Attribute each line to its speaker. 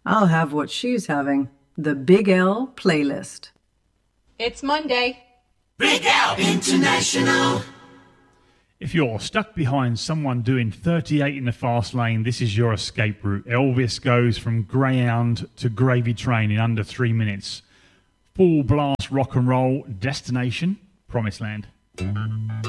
Speaker 1: I'll have what she's having. The Big L playlist.
Speaker 2: It's Monday.
Speaker 3: Big L International.
Speaker 4: If you're stuck behind someone doing 38 in the fast lane, this is your escape route. Elvis goes from Greyhound to Gravy Train in under 3 minutes. Full blast rock and roll, destination, Promised Land.